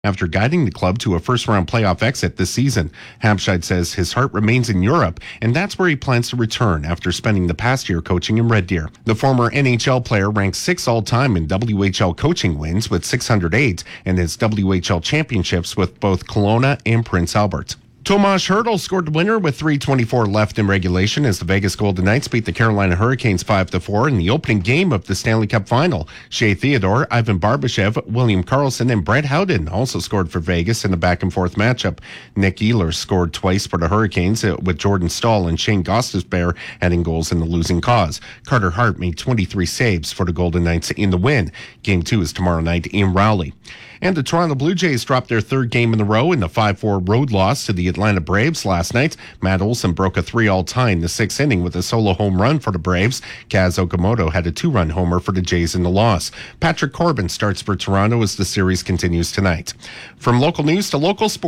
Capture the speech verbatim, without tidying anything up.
after guiding the club to a first-round playoff exit this season. Hampshire says his heart remains in Europe, and that's where he plans to return after spending the past year coaching in Red Deer. The former N H L player ranks sixth all-time in W H L coaching wins with six hundred eight and his W H L championships with both Kelowna and Prince Albert. Tomas Hertl scored the winner with three twenty-four left in regulation as the Vegas Golden Knights beat the Carolina Hurricanes five to four in the opening game of the Stanley Cup Final. Shea Theodore, Ivan Barbashev, William Karlsson, and Brett Howden also scored for Vegas in a back-and-forth matchup. Nick Ehlers scored twice for the Hurricanes, with Jordan Stahl and Shane Gostisbehere adding goals in the losing cause. Carter Hart made twenty-three saves for the Golden Knights in the win. Game two is tomorrow night in Rowley. And the Toronto Blue Jays dropped their third game in a row in the five four road loss to the Atlanta Braves last night. Matt Olson broke a three all tie in the sixth inning with a solo home run for the Braves. Kaz Okamoto had a two-run homer for the Jays in the loss. Patrick Corbin starts for Toronto as the series continues tonight. From local news to local sports.